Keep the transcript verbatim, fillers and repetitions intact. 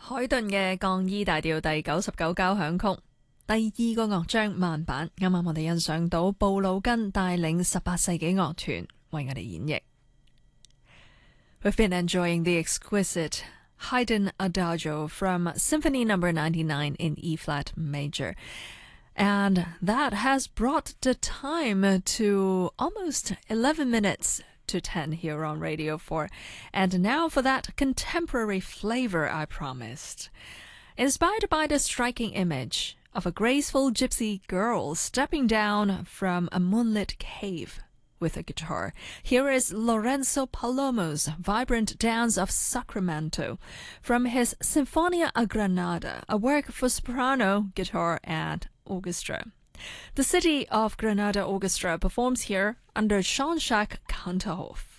海頓嘅降 E 大調第九十九交響曲，第二個樂章慢板。啱啱我哋欣賞到布魯根帶領十八世紀樂團為我哋演繹。We've been enjoying the exquisite Haydn Adagio from Symphony Number ninety-nine in E flat major. And that has brought the time to almost eleven minutes to ten here on Radio four. And now for that contemporary flavor I promised. Inspired by the striking image of a graceful gypsy girl stepping down from a moonlit cave with a guitar, here is Lorenzo Palomo's vibrant dance of Sacramento from his Sinfonia a Granada, a work for soprano, guitar, and orchestra. The City of Granada Orchestra performs here under Jean-Jacques Canterhoff.